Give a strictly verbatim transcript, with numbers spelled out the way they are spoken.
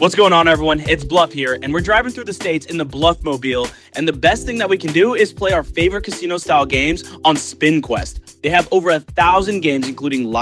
What's going on, everyone? It's Bluff here, and we're driving through the states in the Bluff Mobile. And the best thing that we can do is play our favorite casino-style games on Spin Quest. They have over a thousand games, including live